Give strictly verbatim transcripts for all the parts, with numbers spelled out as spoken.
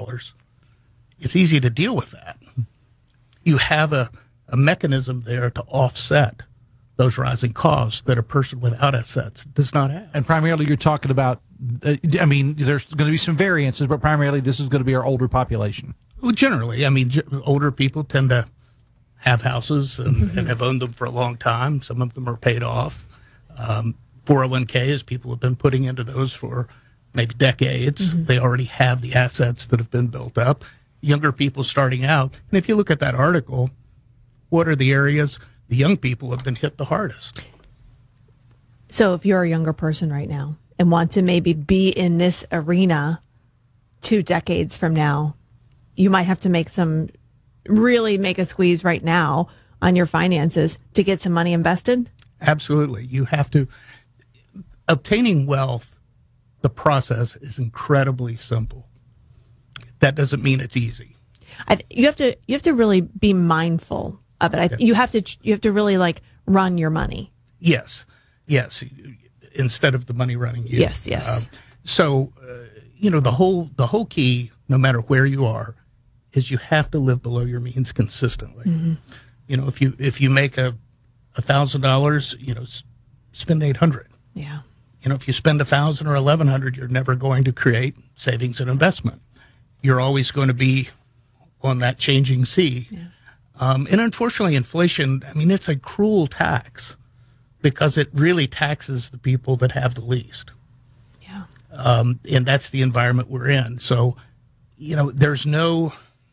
dollars, it's easy to deal with that. You have a, a mechanism there to offset those rising costs that a person without assets does not have. And primarily you're talking about, uh, I mean, there's going to be some variances, but primarily this is going to be our older population. Well, generally, I mean, g- older people tend to have houses and, and have owned them for a long time. Some of them are paid off. Um, four oh one Ks, people have been putting into those for maybe decades. Mm-hmm. They already have the assets that have been built up. Younger people starting out. And if you look at that article, what are the areas the young people have been hit the hardest? So if you're a younger person right now and want to maybe be in this arena two decades from now, you might have to make some, really make a squeeze right now on your finances to get some money invested? Absolutely. You have to. Obtaining wealth, the process is incredibly simple. That doesn't mean it's easy. I, you have to you have to really be mindful of it. I, Okay. You have to you have to really like run your money. Yes, yes. Instead of the money running you. Yes, yes. Uh, so, uh, you know, the whole the whole key, no matter where you are, is you have to live below your means consistently. Mm-hmm. You know, if you if you make a a thousand dollars, you know, s- spend eight hundred. Yeah. You know, if you spend a thousand or eleven hundred, you're never going to create savings and investment. You're always going to be on that changing sea. Yeah. Um, and unfortunately, inflation, I mean, it's a cruel tax because it really taxes the people that have the least. Yeah. Um, and that's the environment we're in. So, you know, there's no,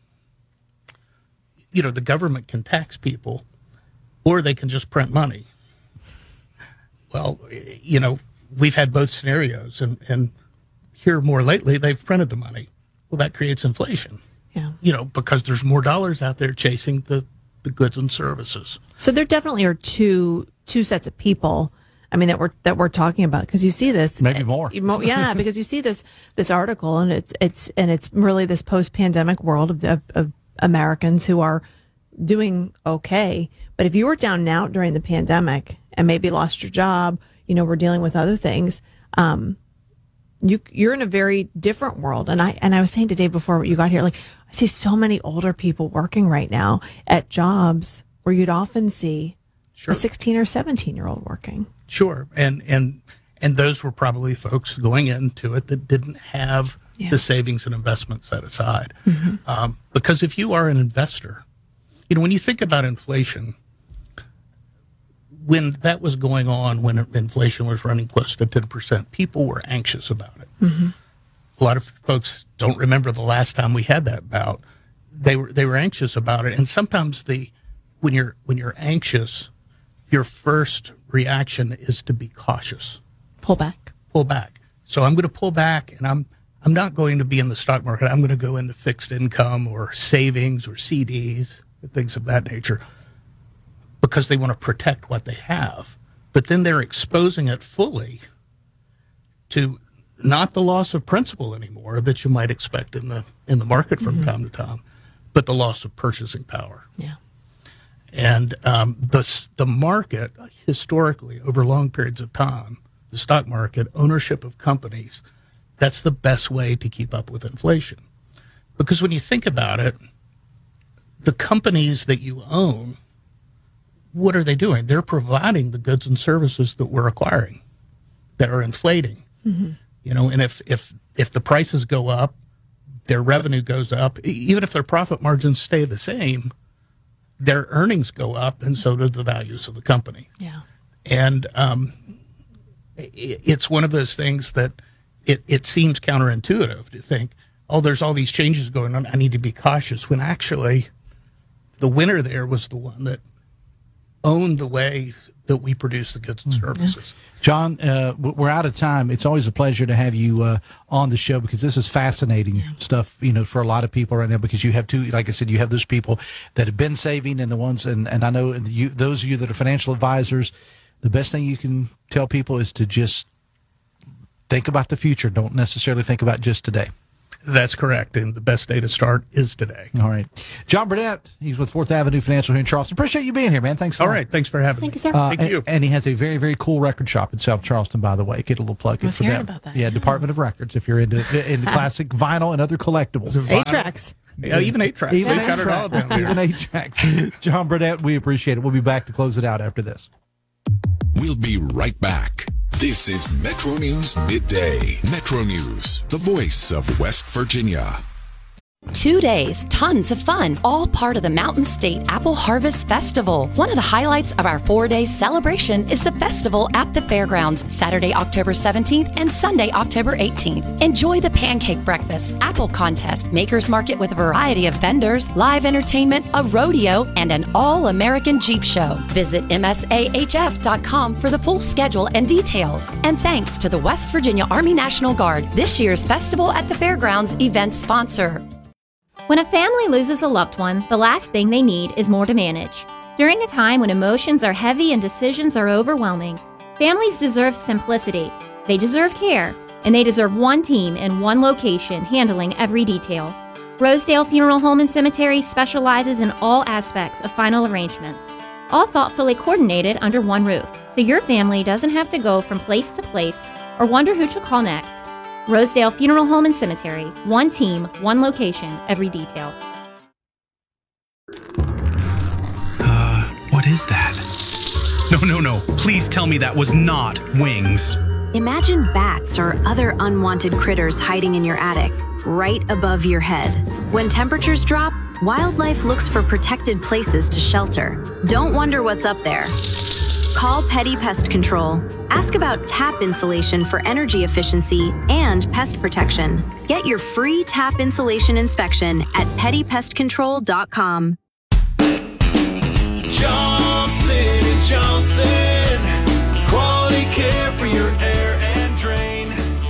you know, the government can tax people or they can just print money. Well, you know, we've had both scenarios, and, and here more lately, they've printed the money. Well, that creates inflation. Yeah. You know, because there's more dollars out there chasing the, the goods and services. So there definitely are two two sets of people. I mean that we're that we're talking about, because you see this Maybe more. Yeah, because you see this this article, and it's it's and it's really this post pandemic world of, of, of Americans who are doing okay. But if you were down and out during the pandemic and maybe lost your job, you know, we're dealing with other things. Um, you you're in a very different world. And I and I was saying today before you got here, like I see so many older people working right now at jobs where you'd often see Sure. a sixteen or seventeen year old working. Sure. And and and those were probably folks going into it that didn't have Yeah. the savings and investment set aside. Mm-hmm. Um, because if you are an investor, you know, when you think about inflation, when that was going on, when inflation was running close to ten percent, people were anxious about it. Mm-hmm. A lot of folks don't remember the last time we had that bout. They were they were anxious about it, and sometimes the when you're when you're anxious, your first reaction is to be cautious. Pull back. Pull back. So I'm going to pull back, and I'm I'm not going to be in the stock market. I'm going to go into fixed income or savings or C Ds, things of that nature, because they want to protect what they have. But then they're exposing it fully to not the loss of principal anymore that you might expect in the in the market from mm-hmm. time to time, but the loss of purchasing power. Yeah. And um, the the market historically, over long periods of time, the stock market, ownership of companies, that's the best way to keep up with inflation. Because when you think about it, the companies that you own, what are they doing? They're providing the goods and services that we're acquiring, that are inflating. Mm-hmm. You know, and if if if the prices go up, their revenue goes up. Even if their profit margins stay the same, their earnings go up, and so do the values of the company. Yeah. And um, it, it's one of those things that it, it seems counterintuitive to think, oh, there's all these changes going on, I need to be cautious, when actually the winner there was the one that owned the way that we produce the goods and services. John, uh, we're out of time. It's always a pleasure to have you uh, on the show, because this is fascinating yeah. stuff, you know, for a lot of people right now, because you have two, like I said, you have those people that have been saving, and the ones, and, and I know you, those of you that are financial advisors, the best thing you can tell people is to just think about the future. Don't necessarily think about just today. That's correct. And the best day to start is today. All right. John Burnett, he's with Fourth Avenue Financial here in Charleston. Appreciate you being here, man. Thanks. All right. Thanks for having Thank me. you, sir. Uh, Thank and, you. And he has a very, very cool record shop in South Charleston, by the way. Get a little plug in was for hearing them. about that, Yeah, yeah. Department of Records, if you're into into classic vinyl and other collectibles. Eight tracks. Yeah, even eight tracks. Even They've got it all down there. Even eight tracks. John Burnett, we appreciate it. We'll be back to close it out after this. We'll be right back. This is Metro News Midday. Metro News, the voice of West Virginia. Two days, tons of fun, all part of the Mountain State Apple Harvest Festival. One of the highlights of our four-day celebration is the festival at the fairgrounds, Saturday, October seventeenth and Sunday, October eighteenth. Enjoy the pancake breakfast, apple contest, maker's market with a variety of vendors, live entertainment, a rodeo, and an all-American Jeep show. Visit M S A H F dot com for the full schedule and details. And thanks to the West Virginia Army National Guard, this year's Festival at the Fairgrounds event sponsor. When a family loses a loved one, the last thing they need is more to manage. During a time when emotions are heavy and decisions are overwhelming, families deserve simplicity, they deserve care, and they deserve one team in one location handling every detail. Rosedale Funeral Home and Cemetery specializes in all aspects of final arrangements, all thoughtfully coordinated under one roof, so your family doesn't have to go from place to place or wonder who to call next. Rosedale Funeral Home and Cemetery. One team, one location, every detail. Uh, what is that? No, no, no. Please tell me that was not wings. Imagine bats or other unwanted critters hiding in your attic, right above your head. When temperatures drop, wildlife looks for protected places to shelter. Don't wonder what's up there. Call Petty Pest Control. Ask about tap insulation for energy efficiency and pest protection. Get your free tap insulation inspection at petty pest control dot com. Johnson and Johnson, quality care for your air and drain.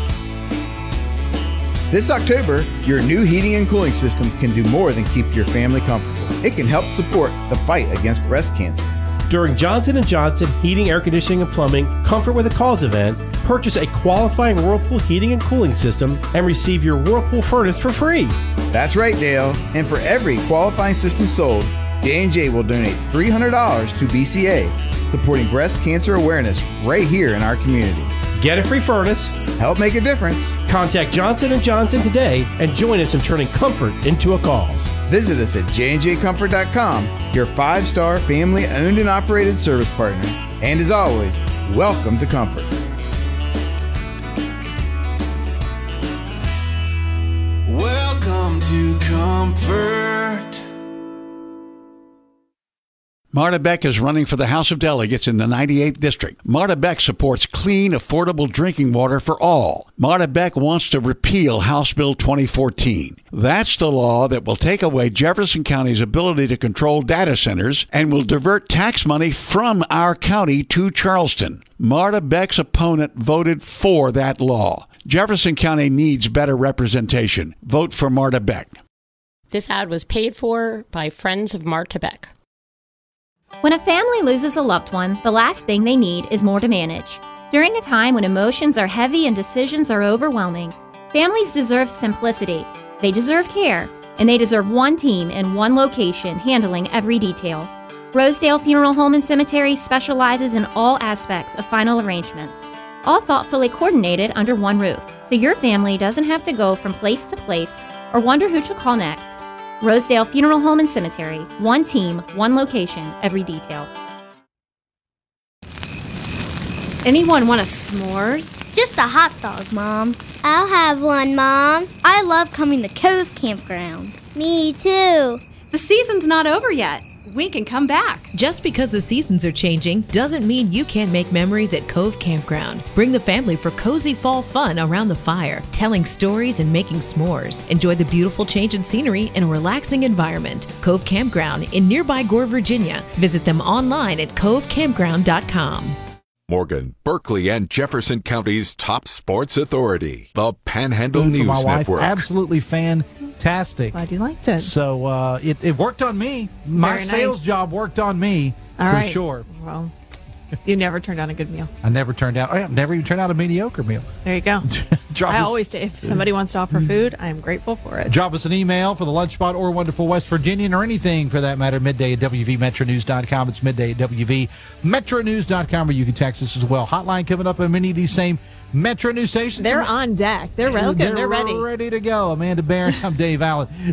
This October, your new heating and cooling system can do more than keep your family comfortable. It can help support the fight against breast cancer. During Johnson and Johnson Heating, Air Conditioning, and Plumbing Comfort with a Cause event, purchase a qualifying Whirlpool heating and cooling system and receive your Whirlpool furnace for free. That's right, Dale. And for every qualifying system sold, J and J will donate three hundred dollars to B C A, supporting breast cancer awareness right here in our community. Get a free furnace. Help make a difference. Contact Johnson and Johnson today and join us in turning comfort into a cause. Visit us at j and j comfort dot com, your five-star family-owned and operated service partner. And as always, welcome to Comfort. Welcome to Comfort. Marta Beck is running for the House of Delegates in the ninety-eighth District. Marta Beck supports clean, affordable drinking water for all. Marta Beck wants to repeal House Bill twenty fourteen. That's the law that will take away Jefferson County's ability to control data centers and will divert tax money from our county to Charleston. Marta Beck's opponent voted for that law. Jefferson County needs better representation. Vote for Marta Beck. This ad was paid for by Friends of Marta Beck. When a family loses a loved one, the last thing they need is more to manage. During a time when emotions are heavy and decisions are overwhelming, families deserve simplicity, they deserve care, and they deserve one team in one location handling every detail. Rosedale Funeral Home and Cemetery specializes in all aspects of final arrangements, all thoughtfully coordinated under one roof, so your family doesn't have to go from place to place or wonder who to call next. Rosedale Funeral Home and Cemetery. One team, one location, every detail. Anyone want a s'mores? Just a hot dog, Mom. I'll have one, Mom. I love coming to Cove Campground. Me too. The season's not over yet. We can come back. Just because the seasons are changing doesn't mean you can't make memories at Cove Campground. Bring the family for cozy fall fun around the fire, telling stories and making s'mores. Enjoy the beautiful change in scenery and a relaxing environment. Cove Campground in nearby Gore, Virginia. Visit them online at cove campground dot com. Morgan, Berkeley, and Jefferson County's top sports authority, the Panhandle Food for News my wife. Network. Absolutely fantastic. Glad you liked it. So uh, it, it worked on me. My Very sales nice. job worked on me All for right. sure. Well, you never turned down a good meal. I never turned out. I never even turned out a mediocre meal. There you go. Drop I us- always do. If somebody wants to offer food, I am grateful for it. Drop us an email for the Lunch Spot or Wonderful West Virginian or anything for that matter. Midday at W V Metro News dot com. It's midday at W V Metro News dot com where you can text us as well. Hotline coming up on many of these same Metro News stations. They're on deck. They're, They're they're, they're ready. ready to go. Amanda Barron, I'm Dave Allen.